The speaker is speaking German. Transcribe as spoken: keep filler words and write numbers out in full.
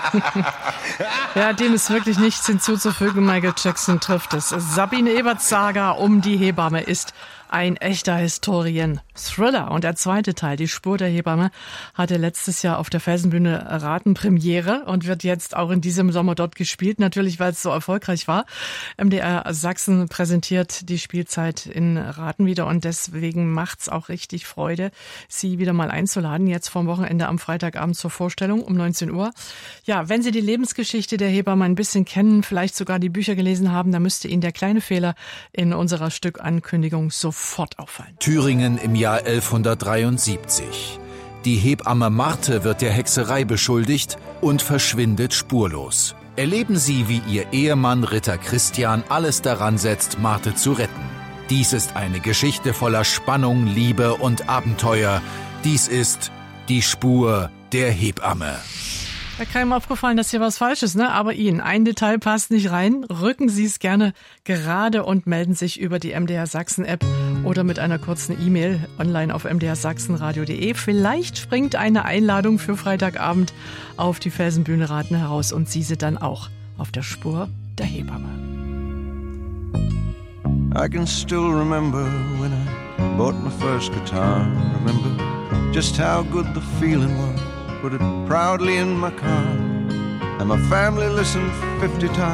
Ja, dem ist wirklich nichts hinzuzufügen. Michael Jackson trifft es. Sabine Eberts Saga um die Hebamme ist ein echter Historien-Thriller. Und der zweite Teil, die Spur der Hebamme, hatte letztes Jahr auf der Felsenbühne Raten-Premiere und wird jetzt auch in diesem Sommer dort gespielt. Natürlich, weil es so erfolgreich war. M D R Sachsen präsentiert die Spielzeit in Raten wieder und deswegen macht's auch richtig Freude, Sie wieder mal einzuladen. Jetzt vom Wochenende am Freitagabend zur Vorstellung um neunzehn Uhr. Ja, wenn Sie die Lebensgeschichte der Hebamme ein bisschen kennen, vielleicht sogar die Bücher gelesen haben, dann müsste Ihnen der kleine Fehler in unserer Stückankündigung sofort auffallen. Thüringen im Jahr elfhundertdreiundsiebzig. Die Hebamme Marthe wird der Hexerei beschuldigt und verschwindet spurlos. Erleben Sie, wie ihr Ehemann Ritter Christian alles daran setzt, Marthe zu retten. Dies ist eine Geschichte voller Spannung, Liebe und Abenteuer. Dies ist die Spur der Hebamme. Da kann ihm aufgefallen, dass hier was falsch ist, ne? Aber Ihnen, ein Detail passt nicht rein. Rücken Sie es gerne gerade und melden sich über die M D R Sachsen App oder mit einer kurzen E-Mail online auf m d r sachsenradio punkt de. Vielleicht springt eine Einladung für Freitagabend auf die Felsenbühne Raten heraus und Sie sind dann auch auf der Spur der Hebamme. I can still remember when I bought my first guitar. Remember just how good the feeling was. Put it proudly in my car, and my family listened fifty times.